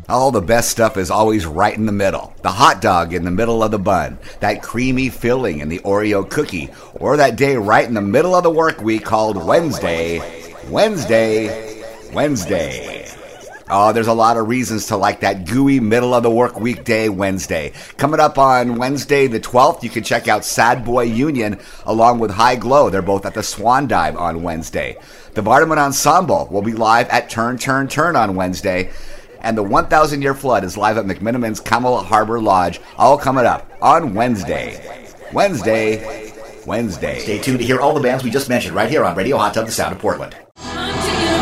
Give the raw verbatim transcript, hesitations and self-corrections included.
All the best stuff is always right in the middle. The hot dog in the middle of the bun, that creamy filling in the Oreo cookie, or that day right in the middle of the work week called Wednesday, Wednesday, Wednesday. Oh, there's a lot of reasons to like that gooey middle of the work week day Wednesday. Coming up on Wednesday the twelfth, you can check out Sad Boy Union along with High Glow. They're both at the Swan Dive on Wednesday. The Vardaman Ensemble will be live at Turn, Turn, Turn on Wednesday. And the one thousand Year Flood is live at McMiniman's Camelot Harbor Lodge, all coming up on Wednesday. Wednesday, Wednesday. Stay tuned to hear all the bands we just mentioned right here on Radio Hot Tub, the Sound of Portland.